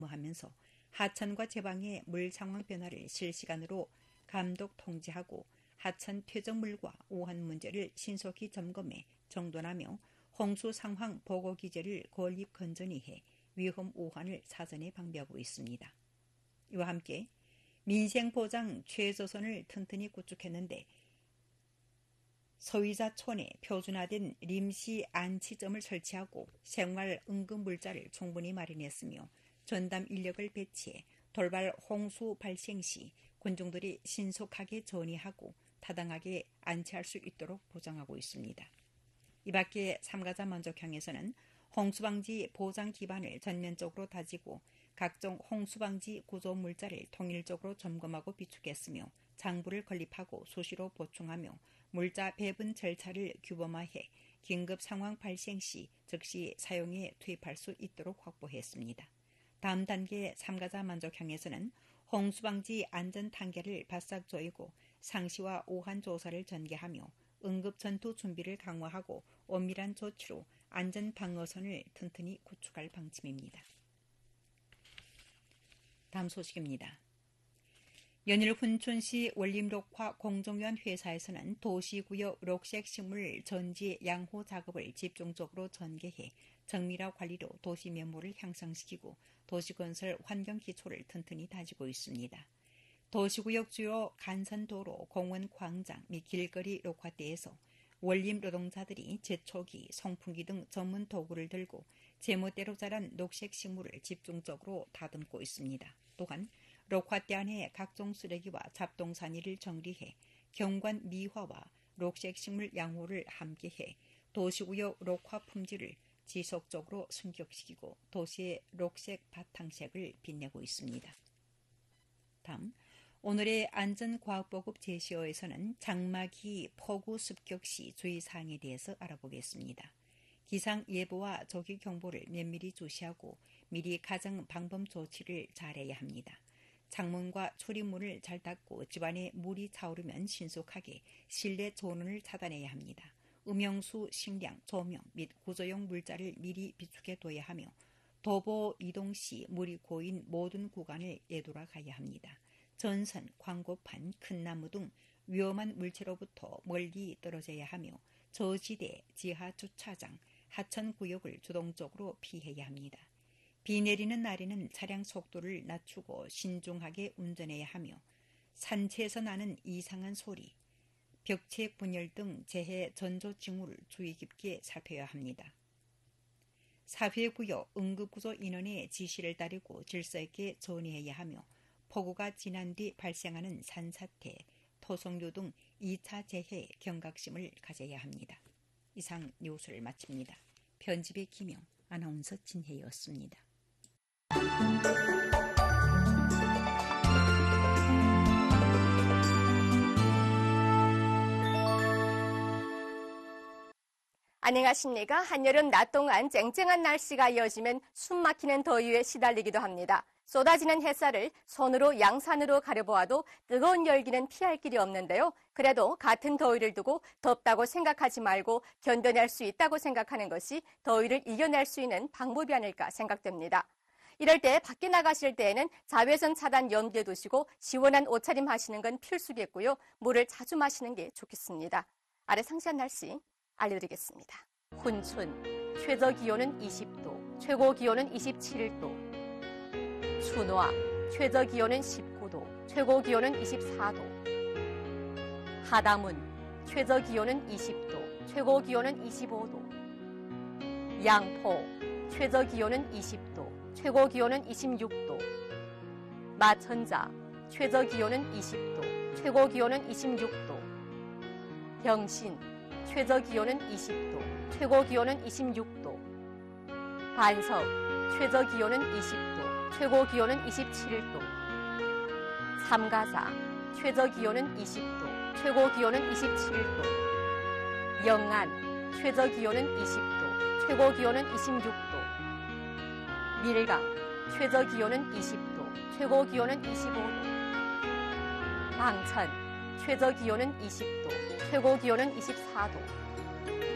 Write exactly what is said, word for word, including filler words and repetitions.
하면서 하천과 제방의 물 상황 변화를 실시간으로 감독 통제하고 하천 퇴적물과 오한 문제를 신속히 점검해 정돈하며 홍수 상황 보고 기제를 건립 건전히 해 위험 오한을 사전에 방비하고 있습니다. 이와 함께 민생보장 최저선을 튼튼히 구축했는데 서위자촌에 표준화된 림시 안치점을 설치하고 생활 응급물자를 충분히 마련했으며 전담 인력을 배치해 돌발 홍수 발생 시 군중들이 신속하게 전이하고 타당하게 안치할 수 있도록 보장하고 있습니다. 이 밖에 삼가자 만족향에서는 홍수방지 보장 기반을 전면적으로 다지고 각종 홍수방지 구조물자를 통일적으로 점검하고 비축했으며 장부를 건립하고 수시로 보충하며 물자 배분 절차를 규범화해 긴급 상황 발생 시 즉시 사용에 투입할 수 있도록 확보했습니다. 다음 단계 삼가자 만족향에서는 홍수방지 안전단계를 바싹 조이고 상시와 오한 조사를 전개하며 응급전투 준비를 강화하고 엄밀한 조치로 안전방어선을 튼튼히 구축할 방침입니다. 다음 소식입니다. 연일 훈춘시 원림록화 공정위원 회사에서는 도시구역 녹색식물 전지 양호 작업을 집중적으로 전개해 정밀화 관리로 도시 면모를 향상시키고 도시건설 환경 기초를 튼튼히 다지고 있습니다. 도시구역 주요 간선도로, 공원 광장 및 길거리 녹화대에서 원림 노동자들이 제초기, 송풍기 등 전문 도구를 들고 제멋대로 자란 녹색 식물을 집중적으로 다듬고 있습니다. 또한 녹화대 안에 각종 쓰레기와 잡동사니를 정리해 경관 미화와 녹색 식물 양호를 함께해 도시구역 녹화 품질을 지속적으로 승격시키고 도시의 녹색 바탕색을 빛내고 있습니다. 다음, 오늘의 안전과학보급 제시어에서는 장마기 폭우 습격 시 주의사항에 대해서 알아보겠습니다. 기상예보와 조기경보를 면밀히 주시하고 미리 가정 방범 조치를 잘해야 합니다. 창문과 출입문을 잘 닫고 집안에 물이 차오르면 신속하게 실내 전원을 차단해야 합니다. 음영수, 식량, 조명 및 구조용 물자를 미리 비축해 둬야 하며 도보 이동 시 물이 고인 모든 구간을 예돌아가야 합니다. 전선, 광고판, 큰 나무 등 위험한 물체로부터 멀리 떨어져야 하며 저지대, 지하 주차장, 하천 구역을 주동적으로 피해야 합니다. 비 내리는 날에는 차량 속도를 낮추고 신중하게 운전해야 하며 산채에서 나는 이상한 소리, 벽체 분열 등 재해 전조 징후를 주의 깊게 살펴야 합니다. 사회구역 응급구조 인원의 지시를 따르고 질서 있게 전이해야 하며 폭우가 지난 뒤 발생하는 산사태, 토속류 등 이 차 재해 경각심을 가져야 합니다. 이상 뉴스를 마칩니다. 편집의 김영, 아나운서 진혜였습니다. 안녕하십니까. 한여름 낮 동안 쨍쨍한 날씨가 이어지면 숨막히는 더위에 시달리기도 합니다. 쏟아지는 햇살을 손으로 양산으로 가려보아도 뜨거운 열기는 피할 길이 없는데요. 그래도 같은 더위를 두고 덥다고 생각하지 말고 견뎌낼 수 있다고 생각하는 것이 더위를 이겨낼 수 있는 방법이 아닐까 생각됩니다. 이럴 때 밖에 나가실 때에는 자외선 차단 염두에 두시고 시원한 옷차림 하시는 건 필수겠고요. 물을 자주 마시는 게 좋겠습니다. 아래 상세한 날씨 알려드리겠습니다. 훈춘, 최저기온은 이십 도, 최고기온은 이십칠 도. 춘화, 최저기온은 십구 도, 최고기온은 이십사 도. 하다문, 최저기온은 이십 도, 최고기온은 이십오 도. 양포, 최저기온은 이십 도, 최고기온은 이십육 도. 마천자, 최저기온은 이십 도, 최고기온은 이십육 도. 병신, 최저기온은 이십 도, 최고기온은 이십육 도. 반석, 최저기온은 이십 도, 최고기온은 이십칠 도. 삼가사, 최저기온은 이십 도, 최고기온은 이십칠 도. 영안, 최저기온은 이십 도, 최고기온은 이십육 도. 밀강, 최저기온은 이십 도, 최고기온은 이십오 도. 방천, 최저기온은 이십 도, 최고기온은 이십사 도.